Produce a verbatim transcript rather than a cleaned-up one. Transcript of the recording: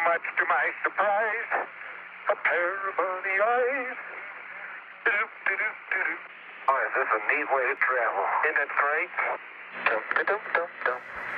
much to my surprise, a pair of bunny eyes. Oh, is this a neat way to travel? Isn't it great? Dum, da, dum, dum, dum.